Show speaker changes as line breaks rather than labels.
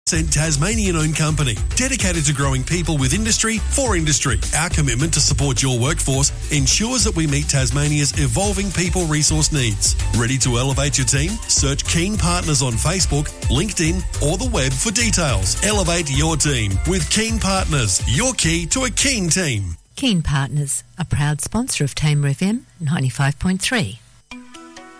Tasmanian-owned company, dedicated to growing people with industry for industry. Our commitment to support your workforce ensures that we meet Tasmania's evolving people resource needs. Ready to elevate your team? Search Keen Partners on Facebook, LinkedIn or the web for details. Elevate your team with Keen Partners, your key to a keen team.
Keen Partners, a proud sponsor of Tamer FM 95.3.